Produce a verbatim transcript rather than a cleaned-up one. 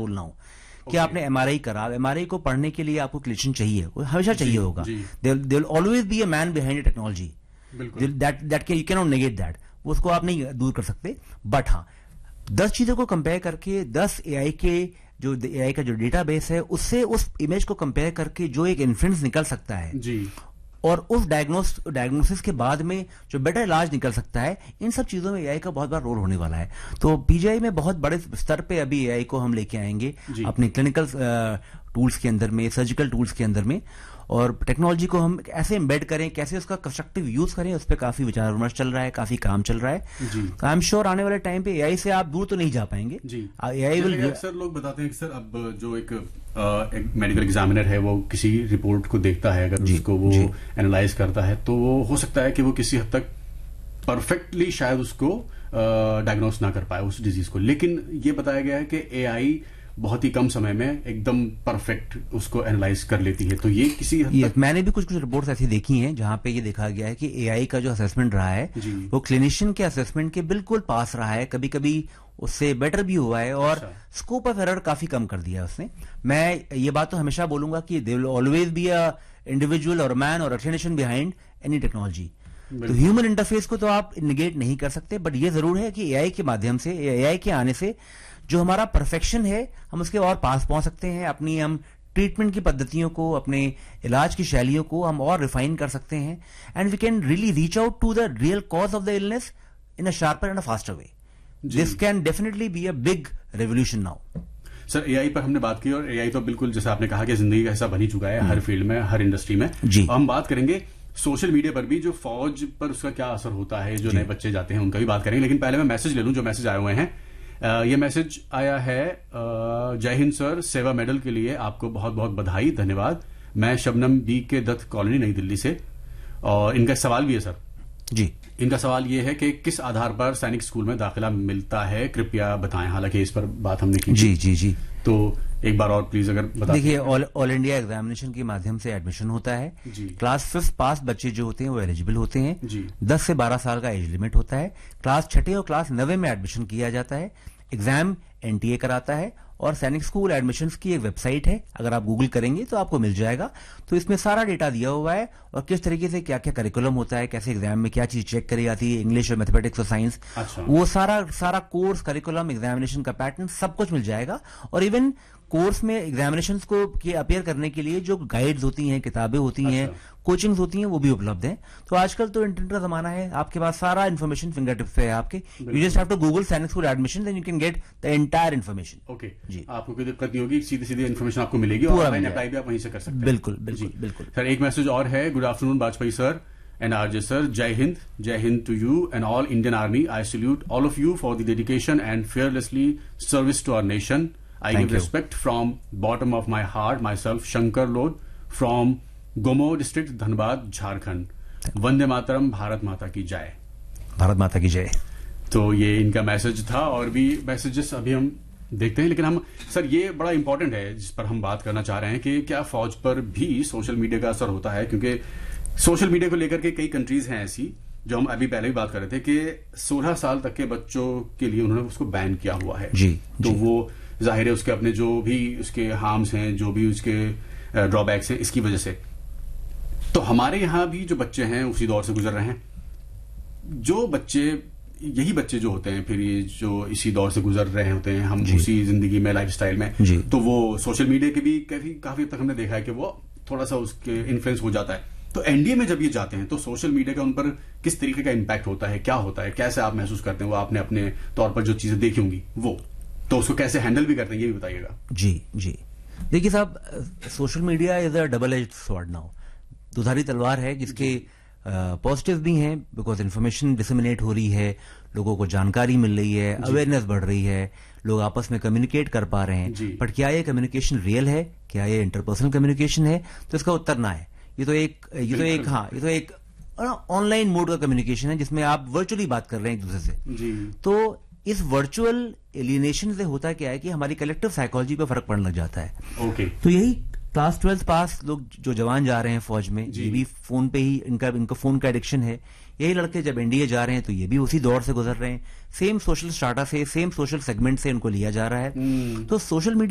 Role ना हो कि आपने एमआरआई करा, एमआरआई को पढ़ने के लिए आपको क्लिनिशियन चाहिए, वो हमेशा चाहिए होगा. There will always be a man behind the technology, that that you can not negate that, उसको आप नहीं दूर कर सकते. बट हाँ, दस चीजों को कंपेयर करके, दस एआई के जो एआई का जो डेटाबेस है उससे उस इमेज को कंपेयर करके जो एक इन्फ्रेंस निकल सकता है जी, और उस डायग्नोस डायग्नोसिस के बाद में जो बेटर इलाज निकल सकता है, इन सब चीजों में एआई का बहुत बड़ा रोल होने वाला है. तो पीजीआई में बहुत बड़े स्तर पे अभी एआई को हम लेके आएंगे अपने क्लिनिकल टूल्स के अंदर में, सर्जिकल टूल्स के अंदर में, और टेक्नोलॉजी को हम ऐसे एम्बेड करें, कैसे उसका कंस्ट्रक्टिव यूज करें, उस पर काफी विचार विमर्श चल रहा है, काफी काम चल रहा है. आई एम श्योर आने वाले टाइम पे एआई से आप दूर तो नहीं जा पाएंगे. AI will. अक्सर लोग बताते हैं कि सर अब जो एक एक मेडिकल एग्जामिनर है वो किसी रिपोर्ट को देखता है, अगर उसको वो एनालाइज करता है तो वो हो सकता है कि वो किसी हद तक परफेक्टली शायद उसको डायग्नोस ना कर पाए उस डिजीज को, लेकिन ये बताया गया है कि एआई बहुत ही कम समय में एकदम परफेक्ट उसको एनालाइज कर लेती है. तो ये किसी हद तक मैंने भी कुछ कुछ रिपोर्ट्स ऐसी देखी हैं जहां पे ये देखा गया है कि एआई का जो असेसमेंट रहा है वो क्लिनिशियन के असेसमेंट के बिल्कुल पास रहा है, कभी कभी उससे बेटर भी हुआ है, और स्कोप ऑफ एरर काफी कम कर दिया है उसने. मैं ये बात तो हमेशा बोलूंगा कि they will always be a individual और मैन और क्लिनिशियन बिहाइंड एनी टेक्नोलॉजी. तो ह्यूमन इंटरफेस को तो आप निगेट नहीं कर सकते, बट ये जरूर है कि एआई के माध्यम से, एआई के आने से जो हमारा परफेक्शन है हम उसके और पास पहुंच सकते हैं. अपनी हम ट्रीटमेंट की पद्धतियों को, अपने इलाज की शैलियों को हम और रिफाइन कर सकते हैं, and we can really reach out to the real cause of the illness in a sharper and a faster way. This can definitely be a big revolution now. Sir AI पर हमने बात की, और AI तो बिल्कुल जैसे आपने कहा कि जिंदगी का हिस्सा बन ही चुका है हर फील्ड में, हर इंडस्ट्री में. जी हम बात करेंगे सोशल मीडिया पर भी, जो फौज पर उसका क्या असर होता है, जो नए बच्चे जाते हैं उनका भी बात करेंगे. लेकिन पहले मैं मैसेज ले लूं जो मैसेज आए हुए हैं. Uh, ये मैसेज आया है, जय हिंद सर, सेवा मेडल के लिए आपको बहुत बहुत बधाई, धन्यवाद. मैं शबनम बी के दत्त कॉलोनी नई दिल्ली से, और इनका सवाल भी है सर जी. इनका सवाल ये है कि किस आधार पर सैनिक स्कूल में दाखिला मिलता है, कृपया बताएं. हालांकि इस पर बात हमने की जी जी जी तो एक बार और प्लीज अगर बता. देखिए, ऑल ऑल इंडिया एग्जामिनेशन के माध्यम से एडमिशन होता है जी. क्लास फिफ्थ पास बच्चे जो होते हैं वो एलिजिबल होते हैं जी. दस से बारह साल का एज लिमिट होता है. क्लास छठे और क्लास नवे में एडमिशन किया जाता है. एग्जाम एनटीए कराता है, और सैनिक स्कूल एडमिशन्स की एक वेबसाइट है, अगर आप गूगल करेंगे तो आपको मिल जाएगा. तो इसमें सारा डेटा दिया हुआ है, और किस तरीके से क्या क्या करिकुलम होता है, कैसे एग्जाम में क्या चीज चेक करी जाती है, इंग्लिश और मैथमेटिक्स और साइंस. अच्छा. वो सारा सारा कोर्स, करिकुलम, एग्जामिनेशन का पैटर्न सब कुछ मिल जाएगा. और इवन कोर्स में एग्जामिनेशन को के अपियर करने के लिए जो गाइड्स होती हैं, किताबें होती हैं, कोचिंग्स होती हैं, वो भी उपलब्ध हैं. तो आजकल तो इंटरनेट का जमाना है, आपके पास सारा इन्फॉर्मेशन फिंगर टिप्स पे है आपके. You just have to Google सैनिक school admission, then you can get the entire information. Okay जी, आपको कोई दिक्कत नहीं होगी, सीधी सीधी इन्फॉर्मेशन आपको मिलेगी, और ऑनलाइन अप्लाई भी आप वहीं से कर सकते हैं. बिल्कुल बिल्कुल बिल्कुल. सर एक मैसेज और है. Good afternoon Bajpayee sir and R J sir, Jai Hind, Jai Hind to you and all Indian Army. I salute all of you for the dedication and fearlessly service to our nation. I Thank give you. respect from bottom of my heart. Myself, Shankar Lod from Gomo district, Dhanbad, Jharkhand. Vande Mataram, Bharat माता की जय. भारत माता की जय. तो ये इनका message था, और भी मैसेजेस अभी हम देखते हैं. लेकिन हम सर ये बड़ा इंपॉर्टेंट है जिस पर हम बात करना चाह रहे हैं कि क्या फौज पर भी सोशल मीडिया का असर होता है, क्योंकि सोशल मीडिया को लेकर के कई कंट्रीज हैं ऐसी, जो हम अभी पहले भी बात कर रहे थे कि सोलह साल तक के बच्चों के लिए उन्होंने उसको बैन किया हुआ है जी. तो जी. वो जाहिर है उसके अपने जो भी उसके हार्म्स हैं, जो भी उसके ड्रॉबैक्स हैं, इसकी वजह से. तो हमारे यहाँ भी जो बच्चे हैं उसी दौर से गुजर रहे हैं. जो बच्चे, यही बच्चे जो होते हैं फिर ये जो इसी दौर से गुजर रहे होते हैं, हम उसी जिंदगी में, लाइफस्टाइल में, तो वो सोशल मीडिया के भी काफी काफी तक हमने देखा है कि वो थोड़ा सा उसके इन्फ्लुएंस हो जाता है. तो एनडीए में जब ये जाते हैं तो सोशल मीडिया का उन पर किस तरीके का इम्पैक्ट होता है, क्या होता है, कैसे आप महसूस करते हैं? वो आपने अपने तौर पर जो चीजें देखी होंगी वो, तो उसको कैसे हैंडल भी करते हैं, ये भी बताइएगा. जी जी. देखिए साहब, social media is a double edged sword now. दुधारी तलवार है, जिसके पॉजिटिव uh, भी हैं, बिकॉज इन्फॉर्मेशन डिसमिनेट हो रही है, लोगों को जानकारी मिल रही है, अवेयरनेस बढ़ रही है, लोग आपस में कम्युनिकेट कर पा रहे हैं. बट क्या ये कम्युनिकेशन रियल है, क्या ये इंटरपर्सनल कम्युनिकेशन है? तो इसका उत्तर ना है. ये तो एक ये तो एक हाँ ये तो एक ऑनलाइन मोड का कम्युनिकेशन है, जिसमें आप वर्चुअली बात कर रहे हैं एक दूसरे से जी. तो इस वर्चुअल एलिनेशन से होता क्या है कि हमारी कलेक्टिव साइकोलॉजी पे फर्क पड़ने लग जाता है. ओके. तो यही क्लास ट्वेल्थ पास लोग जो जवान जा रहे हैं फौज में, ये भी फोन पे ही इनका इनका फोन का एडिक्शन है. यही लड़के जब एनडीए जा रहे हैं तो ये भी उसी दौर से गुजर रहे हैं. सेम सोशल स्टाटा से, सेम सोशल सेगमेंट से इनको लिया जा रहा है. तो सोशल मीडिया